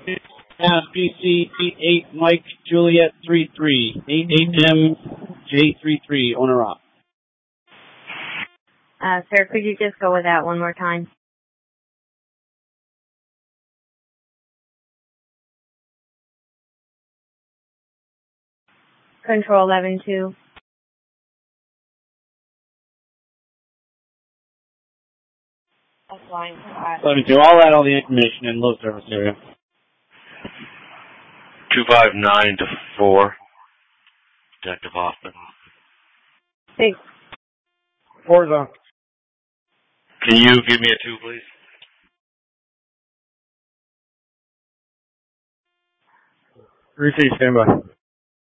PC 8 Mike Juliet 33 8M J33 owner op. Sir, could you just go with that one more time? Control 11-2. That's line 11-2, I'll add all the information in low service area. 259-4. Detective Hoffman. Hey. 4's on. Can you give me a 2, please? 3C, stand by.